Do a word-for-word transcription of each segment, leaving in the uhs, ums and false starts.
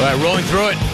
All right, rolling through it.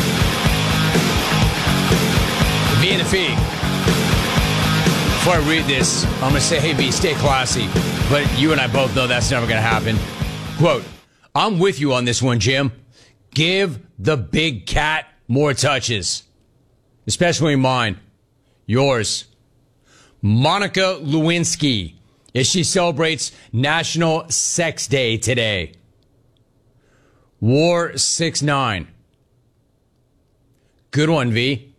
V and the Fee. Before I read this, I'm going to say, hey, V, stay classy. But you and I both know that's never going to happen. Quote, I'm with you on this one, Jim. Give the big cat more touches. Especially mine. Yours. Monica Lewinsky, as she celebrates National Sex Day today. War six nine. Good one, V.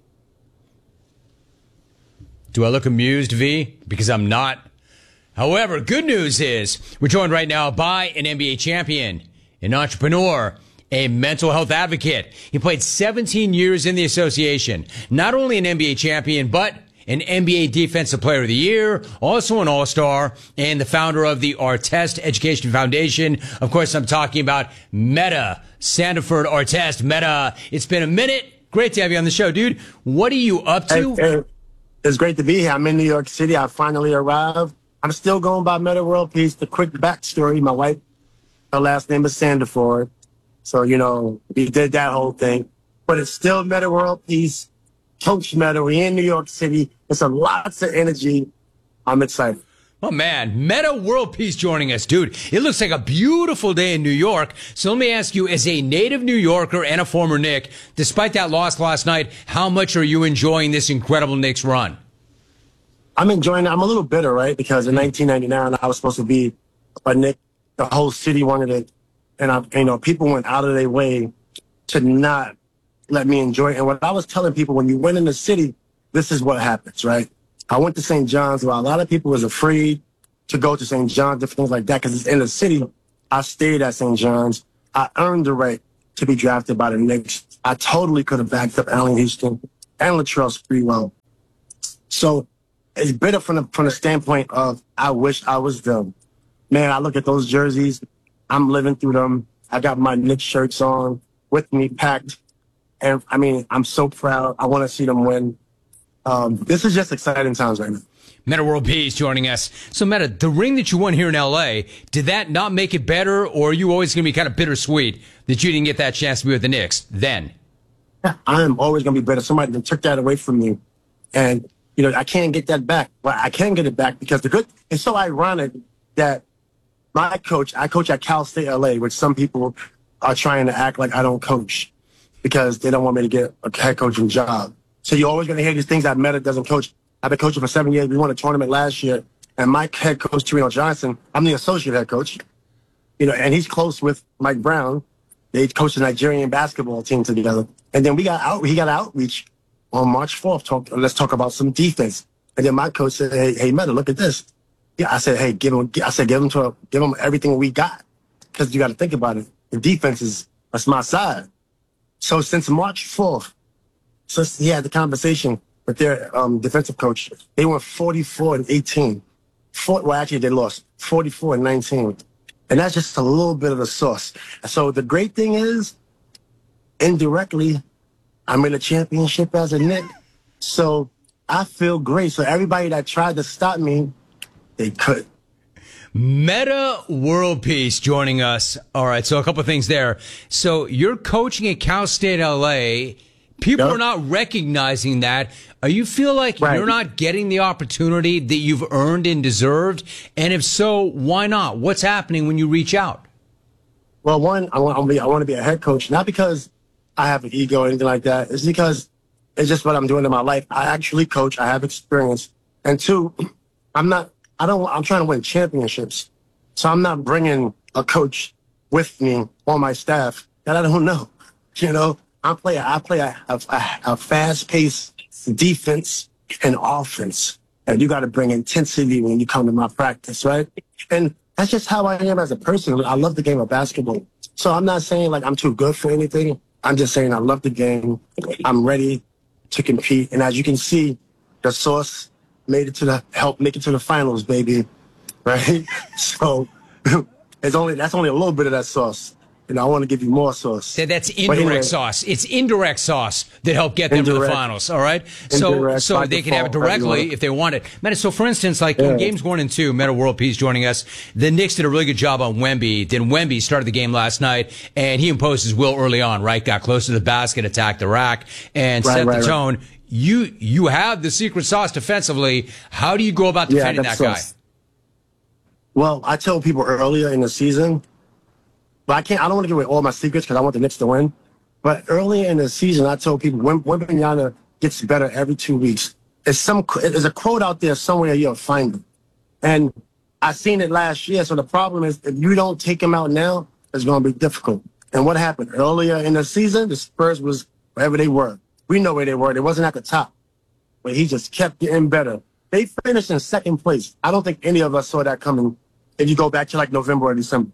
Do I look amused, V? Because I'm not. However, good news is we're joined right now by an N B A champion, an entrepreneur, a mental health advocate. He played seventeen years in the association. Not only an N B A champion, but an N B A Defensive Player of the Year, also an All-Star, and the founder of the Artest Education Foundation. Of course, I'm talking about Meta Sandiford Artest. Meta, it's been a minute. Great to have you on the show, dude. What are you up to? Hey, hey, it's great to be here. I'm in New York City. I finally arrived. I'm still going by Meta World Peace. The quick backstory, my wife, her last name is Sandiford. So, you know, we did that whole thing. But it's still Meta World Peace. Coach Meta, we're in New York City. It's a lots of energy. I'm excited. Oh, man. Meta World Peace joining us, dude. It looks like a beautiful day in New York. So let me ask you, as a native New Yorker and a former Knick, despite that loss last night, how much are you enjoying this incredible Knicks run? I'm enjoying it. I'm a little bitter, right? Because in nineteen ninety-nine, I was supposed to be a Knick. The whole city wanted it. And, I, you know, people went out of their way to not let me enjoy it. And what I was telling people, when you win in the city, this is what happens, right? I went to Saint John's, while a lot of people was afraid to go to Saint John's, different things like that, because it's in the city. I stayed at Saint John's. I earned the right to be drafted by the Knicks. I totally could have backed up Allen Houston and Latrell Sprewell. So it's bitter from the, from the standpoint of I wish I was them. Man, I look at those jerseys. I'm living through them. I got my Knicks shirts on with me packed. And, I mean, I'm so proud. I want to see them win. Um, this is just exciting times right now. Meta World Peace joining us. So, Meta, the ring that you won here in L A, did that not make it better, or are you always going to be kind of bittersweet that you didn't get that chance to be with the Knicks then? Yeah, I am always going to be bitter. Somebody took that away from me. And, you know, I can't get that back. But I can get it back because the good, it's so ironic that my coach, I coach at Cal State L A, which some people are trying to act like I don't coach because they don't want me to get a head coaching job. So you're always going to hear these things that Meta doesn't coach. I've been coaching for seven years. We won a tournament last year. And my head coach, Torino Johnson, I'm the associate head coach. You know, and he's close with Mike Brown. They coached the Nigerian basketball team together. And then we got out, he got outreach on March fourth. Talk, let's talk about some defense. And then my coach said, hey, hey, Meta, look at this. Yeah, I said, hey, give him, I said, give him to, give him everything we got. Because you got to think about it. The defense is, that's my side. So since March fourth, since he had the conversation with their um, defensive coach, they went forty-four and eighteen. Four, well, actually, they lost forty-four and nineteen. And that's just a little bit of the sauce. So the great thing is, indirectly, I'm in a championship as a Knick. So I feel great. So everybody that tried to stop me, they could. Meta World Peace joining us. All right, so a couple of things there. So you're coaching at Cal State L A. People yep. are not recognizing that. Uh, you feel like right. you're not getting the opportunity that you've earned and deserved? And if so, why not? What's happening when you reach out? Well, one, I want, I want to be a head coach, not because I have an ego or anything like that. It's because it's just what I'm doing in my life. I actually coach. I have experience. And two, I'm not, I don't, I'm trying to win championships. So I'm not bringing a coach with me on my staff that I don't know. You know, I play, I play a, a, a fast-paced defense and offense. And you got to bring intensity when you come to my practice, right? And that's just how I am as a person. I love the game of basketball. So I'm not saying like I'm too good for anything. I'm just saying I love the game. I'm ready to compete. And as you can see, the sauce made it to the, help make it to the finals, baby. Right? So it's only, that's only a little bit of that sauce. You know, I want to give you more sauce. That, that's indirect anyway, sauce. It's indirect sauce that helped get them indirect, to the finals. All right, so indirect, so they can have it directly if they want it. Meta, so for instance, like yeah. in games one and two, Meta World Peace joining us. The Knicks did a really good job on Wemby. Then Wemby started the game last night, and he imposed his will early on. Right, got close to the basket, attacked the rack, and right, set right, the tone. Right. You you have the secret sauce defensively. How do you go about defending yeah, that guy? Sauce. Well, I told people earlier in the season. But I can't. I don't want to give away all my secrets because I want the Knicks to win. But early in the season, I told people when Wembanyama gets better every two weeks. There's some. There's a quote out there somewhere you'll find it, and I seen it last year. So the problem is, if you don't take him out now, it's going to be difficult. And what happened earlier in the season? The Spurs was wherever they were. We know where they were. They wasn't at the top, but he just kept getting better. They finished in second place. I don't think any of us saw that coming. If you go back to like November or December.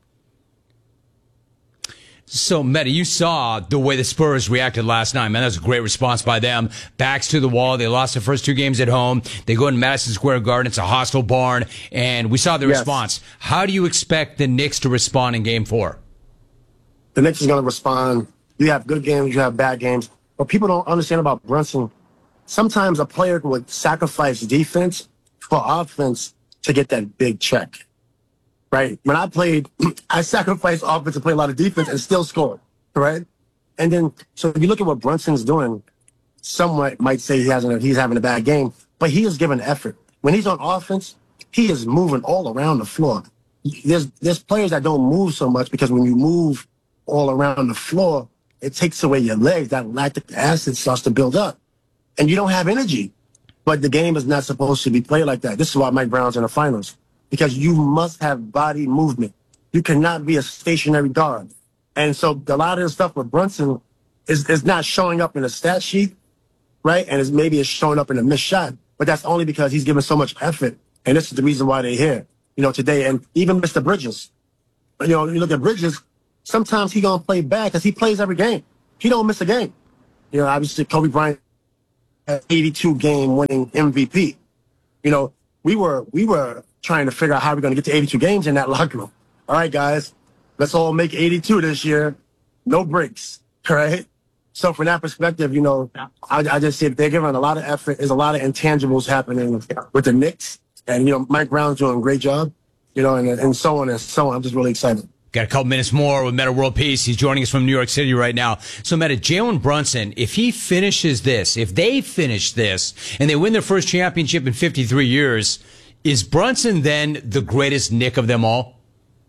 So, Meta, you saw the way the Spurs reacted last night. Man, that was a great response by them. Backs to the wall. They lost the first two games at home. They go to Madison Square Garden. It's a hostile barn. And we saw the yes. response. How do you expect the Knicks to respond in game four? The Knicks is going to respond. You have good games. You have bad games. What people don't understand about Brunson, sometimes a player would sacrifice defense for offense to get that big check. Right. When I played, I sacrificed offense to play a lot of defense and still scored. Right. And then, so if you look at what Brunson's doing, someone might say he hasn't, he's having a bad game, but he is giving effort. When he's on offense, he is moving all around the floor. There's, there's players that don't move so much because when you move all around the floor, it takes away your legs. That lactic acid starts to build up and you don't have energy. But the game is not supposed to be played like that. This is why Mike Brown's in the finals. Because you must have body movement. You cannot be a stationary guard. And so a lot of the stuff with Brunson is, is not showing up in a stat sheet, right? And it's maybe it's showing up in a missed shot. But that's only because he's given so much effort. And this is the reason why they're here, you know, today. And even Mister Bridges, you know, you look at Bridges, sometimes he gonna play bad because he plays every game. He don't miss a game. You know, obviously Kobe Bryant had eighty-two game winning M V P. You know, we were, we were, trying to figure out how we're going to get to eighty-two games in that locker room. All right, guys, let's all make eighty-two this year. No breaks, all right? So from that perspective, you know, I, I just say they're giving a lot of effort. There's a lot of intangibles happening with the Knicks. And, you know, Mike Brown's doing a great job, you know, and, and so on and so on. I'm just really excited. Got a couple minutes more with Meta World Peace. He's joining us from New York City right now. So, Meta, Jalen Brunson, if he finishes this, if they finish this, and they win their first championship in fifty-three years, is Brunson then the greatest Knick of them all?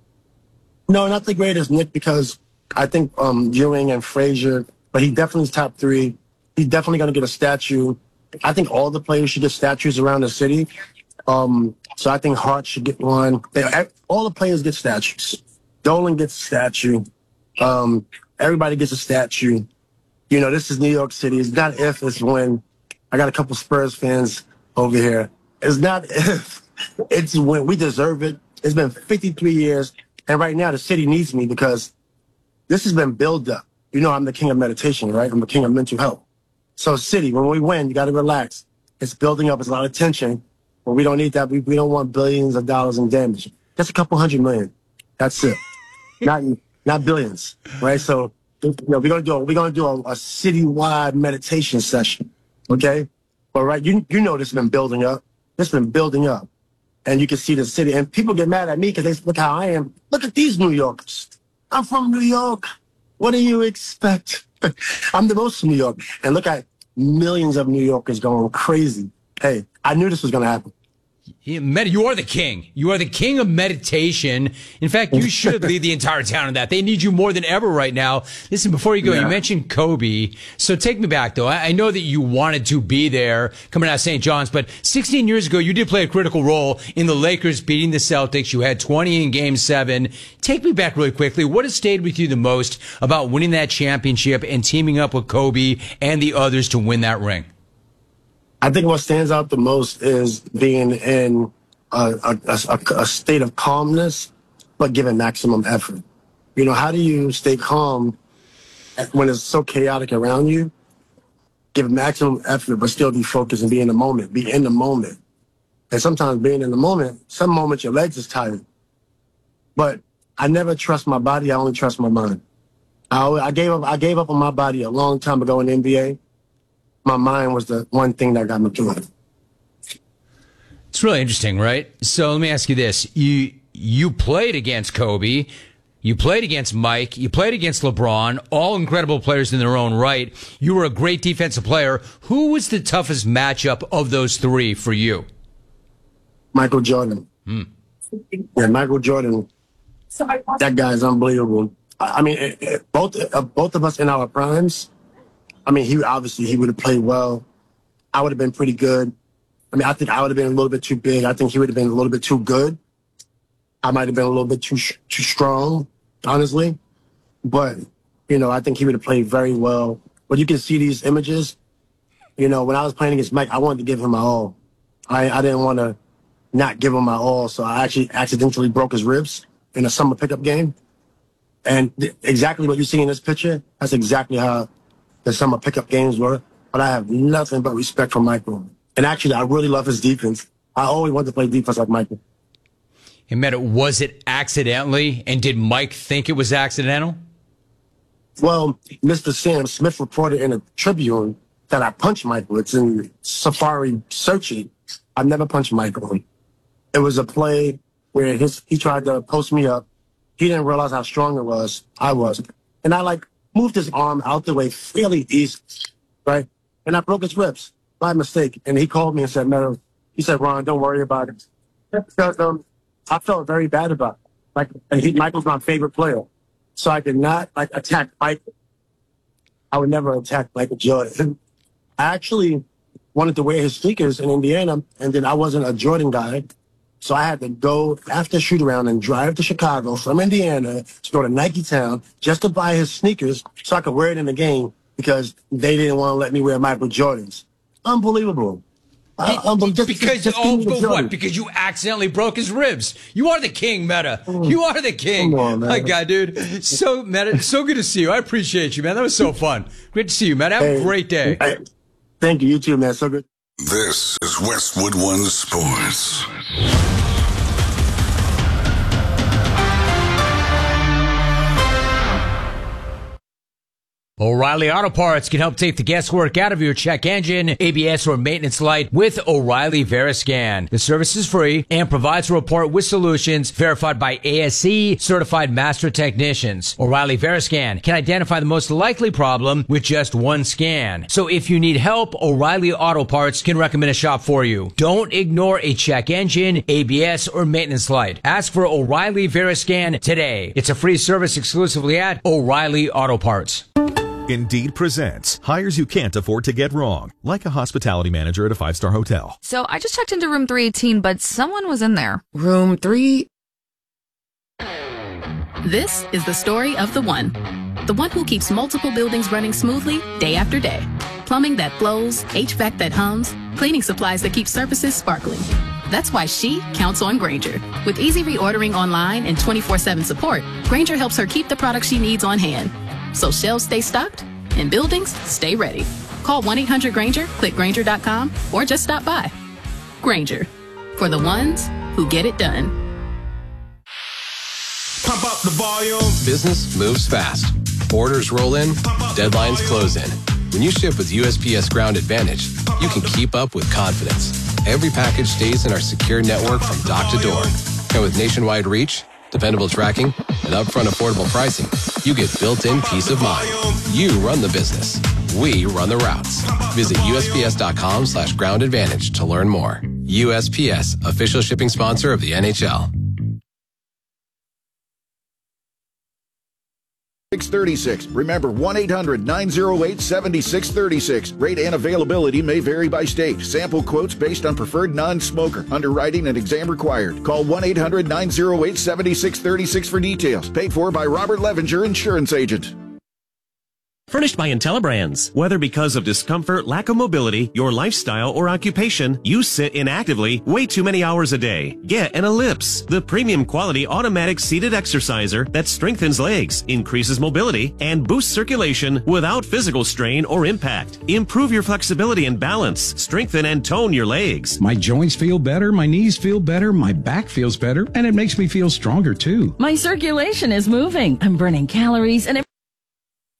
No, not the greatest Knick because I think um, Ewing and Frazier, but he definitely is top three. He's definitely going to get a statue. I think all the players should get statues around the city. Um, so I think Hart should get one. They, all the players get statues. Dolan gets a statue. Um, everybody gets a statue. You know, this is New York City. It's not if, it's when. I got a couple Spurs fans over here. It's not if. It's when. We deserve it. It's been fifty-three years, and right now the city needs me because this has been built up. You know, I'm the king of meditation, right? I'm the king of mental health. So, city, when we win, you got to relax. It's building up. It's a lot of tension, but we don't need that. We, we don't want billions of dollars in damage. Just a couple hundred million. That's it. not not billions, right? So, you know, we're gonna do a, we're gonna do a, a citywide meditation session, okay? But right, you you know this has been building up. This has been building up. And you can see the city. And people get mad at me because they look how I am. Look at these New Yorkers. I'm from New York. What do you expect? I'm the most from New York. And look at millions of New Yorkers going crazy. Hey, I knew this was going to happen. You are the king. You are the king of meditation. In fact, you should lead the entire town in that. They need you more than ever right now. Listen, before you go, yeah. you mentioned Kobe. So take me back, though. I know that you wanted to be there coming out of Saint John's, but sixteen years ago, you did play a critical role in the Lakers beating the Celtics. You had twenty in game seven. Take me back really quickly. What has stayed with you the most about winning that championship and teaming up with Kobe and the others to win that ring? I think what stands out the most is being in a, a, a, a state of calmness, but giving maximum effort. You know, how do you stay calm when it's so chaotic around you? Give maximum effort, but still be focused and be in the moment. Be in the moment. And sometimes being in the moment, some moments your legs is tired. But I never trust my body. I only trust my mind. I, I gave up. I gave up on my body a long time ago in the N B A. My mind was the one thing that got me through it. It's really interesting, right? So let me ask you this: you you played against Kobe, you played against Mike, you played against LeBron, all incredible players in their own right. You were a great defensive player. Who was the toughest matchup of those three for you? Michael Jordan. Hmm. Yeah, Michael Jordan. That guy is unbelievable. I mean, it, it, both uh, both of us in our primes. I mean, he obviously he would have played well. I would have been pretty good. I mean, I think I would have been a little bit too big. I think he would have been a little bit too good. I might have been a little bit too too strong, honestly. But you know, I think he would have played very well. But you can see these images. You know, when I was playing against Mike, I wanted to give him my all. I I didn't want to not give him my all, so I actually accidentally broke his ribs in a summer pickup game. And th- exactly what you see in this picture, that's exactly how the summer pickup games were. But I have nothing but respect for Michael. And actually, I really love his defense. I always wanted to play defense like Michael. Hey, Meta, was it accidentally? And did Mike think it was accidental? Well, Mister Sam Smith reported in a Tribune that I punched Michael. It's in Safari searching. I never punched Michael. It was a play where his he tried to post me up. He didn't realize how strong it was. I was. And I, like, moved his arm out the way fairly easy, right? And I broke his ribs by mistake. And he called me and said, "Meadows," he said, "Ron, don't worry about it." Because um, I felt very bad about it. Like, and he, Michael's my favorite player. So I did not, like, attack Michael. I would never attack Michael Jordan. I actually wanted to wear his sneakers in Indiana, and then I wasn't a Jordan guy. So I had to go after shoot around and drive to Chicago from Indiana to go to Nike Town just to buy his sneakers so I could wear it in the game because they didn't want to let me wear Michael Jordans. Unbelievable. Uh, unbel- just, because just, just oh, but what? Because you accidentally broke his ribs. You are the king, Meta. You are the king. Come on, man. My God, dude. So, Meta, so good to see you. I appreciate you, man. That was so fun. Great to see you, man. Have Hey, a great day. hey, thank you. You too, man. So good. This is Westwood One Sports. O'Reilly Auto Parts can help take the guesswork out of your check engine, A B S, or maintenance light with O'Reilly Veriscan. The service is free and provides a report with solutions verified by A S C certified master technicians. O'Reilly Veriscan can identify the most likely problem with just one scan. So if you need help, O'Reilly Auto Parts can recommend a shop for you. Don't ignore a check engine, A B S, or maintenance light. Ask for O'Reilly Veriscan today. It's a free service exclusively at O'Reilly Auto Parts. Indeed presents hires you can't afford to get wrong, like a hospitality manager at a five-star hotel. So I just checked into room three eighteen, but someone was in there. Room three. This is the story of the one. The one who keeps multiple buildings running smoothly day after day. Plumbing that flows, H V A C that hums, cleaning supplies that keep surfaces sparkling. That's why she counts on Grainger. With easy reordering online and twenty-four seven support, Grainger helps her keep the products she needs on hand. So shelves stay stocked and buildings stay ready. Call one eight hundred Grainger, click Grainger dot com, or just stop by. Grainger, for the ones who get it done. Pump up the volume. Business moves fast. Orders roll in, deadlines close in. When you ship with U S P S Ground Advantage, you can keep up with confidence. Every package stays in our secure network from dock to door. And with nationwide reach, dependable tracking, and upfront affordable pricing, you get built-in peace of mind. You run the business. We run the routes. Visit U S P S dot com slash ground advantage to learn more. U S P S, official shipping sponsor of the N H L. six thirty-six. Remember, one eight hundred nine oh eight seven six three six. Rate and availability may vary by state. Sample quotes based on preferred non-smoker. Underwriting and exam required. Call one eight hundred nine oh eight seven six three six for details. Paid for by Robert Levinger, Insurance Agent. Furnished by IntelliBrands. Whether because of discomfort, lack of mobility, your lifestyle, or occupation, you sit inactively way too many hours a day. Get an Ellipse, the premium quality automatic seated exerciser that strengthens legs, increases mobility, and boosts circulation without physical strain or impact. Improve your flexibility and balance. Strengthen and tone your legs. My joints feel better, my knees feel better, my back feels better, and it makes me feel stronger too. My circulation is moving. I'm burning calories and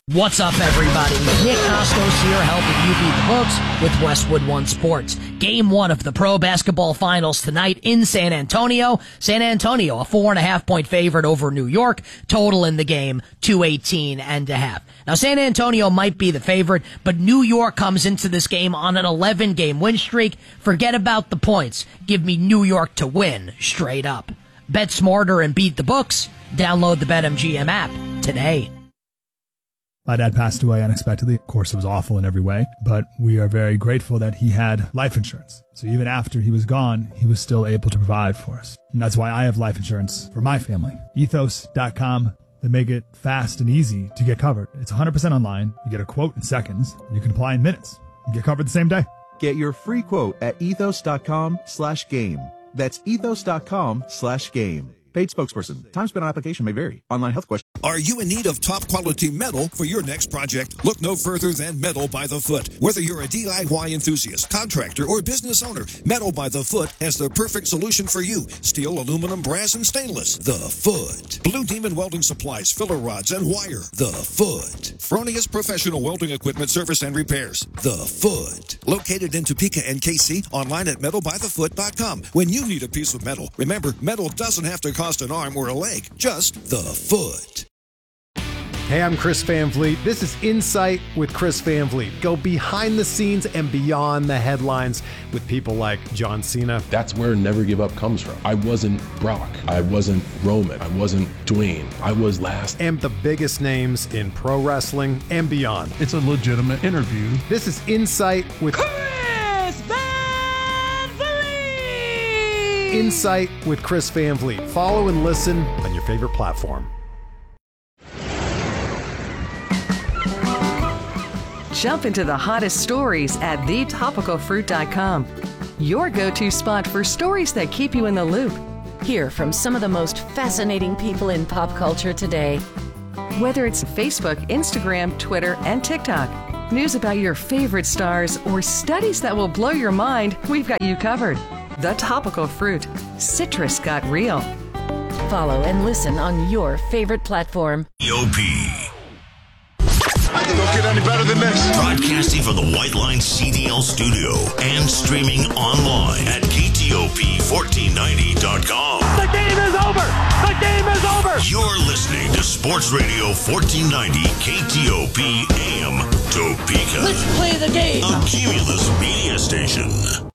What's up, everybody? Nick Costos here, helping you beat the books with Westwood One Sports. Game one of the Pro Basketball Finals tonight in San Antonio. San Antonio, a four and a half point favorite over New York. Total in the game, two eighteen and a half. Now, San Antonio might be the favorite, but New York comes into this game on an eleven game win streak. Forget about the points. Give me New York to win, straight up. Bet smarter and beat the books. Download the BetMGM app today. My dad passed away unexpectedly. Of course, it was awful in every way, but we are very grateful that he had life insurance. So even after he was gone, he was still able to provide for us. And that's why I have life insurance for my family. Ethos dot com. They make it fast and easy to get covered. It's one hundred percent online. You get a quote in seconds. And you can apply in minutes. You get covered the same day. Get your free quote at ethos dot com slash game. That's ethos dot com slash game. Paid spokesperson. Time spent on application may vary. Online health question. Are you in need of top quality metal for your next project? Look no further than Metal by the Foot. Whether you're a D I Y enthusiast, contractor, or business owner, Metal by the Foot has the perfect solution for you. Steel, aluminum, brass, and stainless. The Foot. Blue Demon Welding Supplies, filler rods, and wire. The Foot. Fronius Professional Welding Equipment Service and Repairs. The Foot. Located in Topeka and K C, online at metal by the foot dot com. When you need a piece of metal, remember, metal doesn't have to cost an arm or a leg, just the foot. Hey, I'm Chris Van Vliet. This is Insight with Chris Van Vliet. Go behind the scenes and beyond the headlines with people like John Cena. That's where Never Give Up comes from. I wasn't Brock. I wasn't Roman. I wasn't Dwayne. I was last. And the biggest names in pro wrestling and beyond. It's a legitimate interview. This is Insight with Chris Van Vliet. Insight with Chris Van Vliet. Follow and listen on your favorite platform. Jump into the hottest stories at the topical fruit dot com. Your go-to spot for stories that keep you in the loop. Hear from some of the most fascinating people in pop culture today. Whether it's Facebook, Instagram, Twitter, and TikTok, news about your favorite stars, or studies that will blow your mind, we've got you covered. The Topical Fruit. Citrus got real. Follow and listen on your favorite platform. K T O P. Don't get any better than this. Broadcasting from the White Line C D L studio and streaming online at K T O P fourteen ninety dot com. The game is over! The game is over! You're listening to Sports Radio fourteen ninety K T O P A M Topeka. Let's play the game! A Cumulus media station.